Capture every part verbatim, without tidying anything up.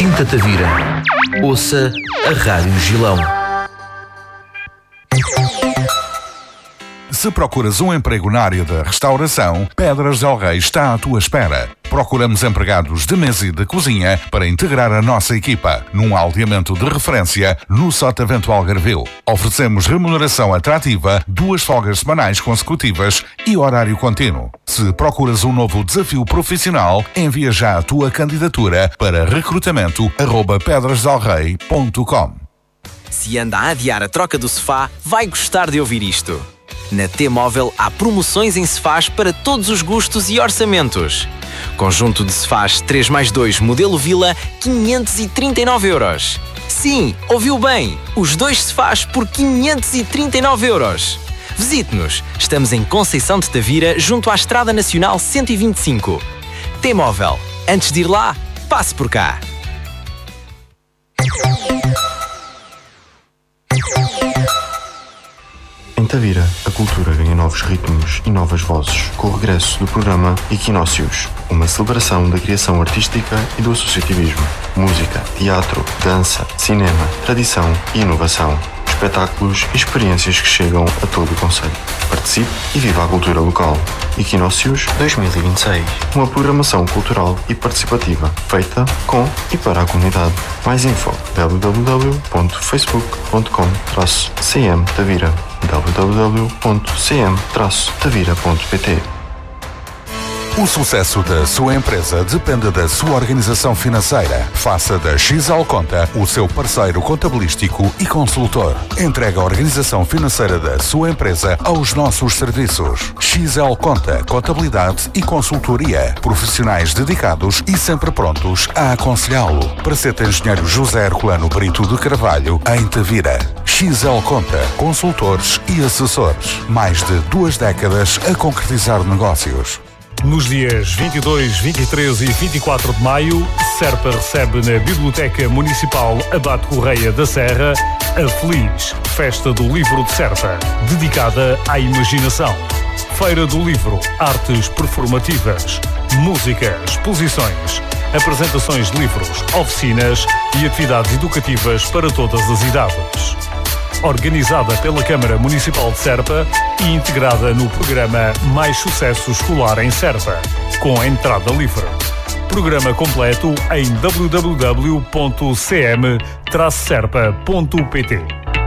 Sinta Tavira. Ouça a Rádio Gilão. Se procuras um emprego na área da restauração, Pedras del Rei está à tua espera. Procuramos empregados de mesa e de cozinha para integrar a nossa equipa, num aldeamento de referência no Sotavento Algarvio. Oferecemos remuneração atrativa, duas folgas semanais consecutivas e horário contínuo. Se procuras um novo desafio profissional, envia já a tua candidatura para recrutamento arroba pedras del rei ponto com. Se anda a adiar a troca do sofá, vai gostar de ouvir isto. Na T-Móvel há promoções em sofás para todos os gostos e orçamentos. Conjunto de sofás três mais dois modelo Vila, quinhentos e trinta e nove euros. Sim, ouviu bem! Os dois sofás por quinhentos e trinta e nove euros. Visite-nos. Estamos em Conceição de Tavira, junto à Estrada Nacional cento e vinte e cinco. T-Móvel. Antes de ir lá, passe por cá. Em Tavira, a cultura ganha novos ritmos e novas vozes com o regresso do programa Equinócios, uma celebração da criação artística e do associativismo. Música, teatro, dança, cinema, tradição e inovação. Espetáculos e experiências que chegam a todo o concelho. Participe e viva a cultura local. Equinócios dois mil e vinte e seis. Uma programação cultural e participativa, feita com e para a comunidade. Mais info w w w ponto facebook ponto com traço c m tavira w w w ponto c m traço tavira ponto p t. O sucesso da sua empresa depende da sua organização financeira. Faça da X L Conta o seu parceiro contabilístico e consultor. Entregue a organização financeira da sua empresa aos nossos serviços. X L Conta, contabilidade e consultoria. Profissionais dedicados e sempre prontos a aconselhá-lo. Praceta Engenheiro José Herculano Brito de Carvalho, em Tavira. X L Conta, consultores e assessores. Mais de duas décadas a concretizar negócios. Nos dias vinte e dois, vinte e três e vinte e quatro de maio, Serpa recebe na Biblioteca Municipal Abate Correia da Serra a Feliz Festa do Livro de Serpa, dedicada à imaginação. Feira do Livro, artes performativas, música, exposições, apresentações de livros, oficinas e atividades educativas para todas as idades. Organizada pela Câmara Municipal de Serpa e integrada no programa Mais Sucesso Escolar em Serpa, com a entrada livre. Programa completo em w w w ponto c m traço serpa ponto p t.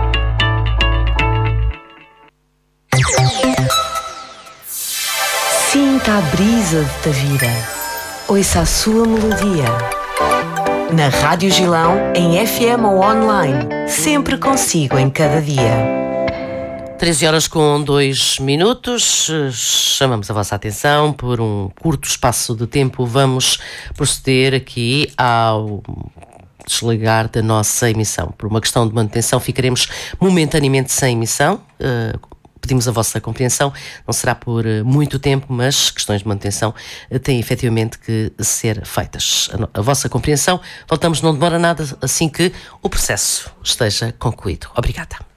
Sinta a brisa de Tavira. Ouça a sua melodia. Na Rádio Gilão, em F M ou online. Sempre consigo em cada dia. treze horas com dois minutos. Chamamos a vossa atenção por um curto espaço de tempo. Vamos proceder aqui ao desligar da nossa emissão. Por uma questão de manutenção, ficaremos momentaneamente sem emissão. Uh, Pedimos a vossa compreensão, não será por muito tempo, mas questões de manutenção têm efetivamente que ser feitas. A, a vossa compreensão, voltamos, não demora nada, assim que o processo esteja concluído. Obrigada.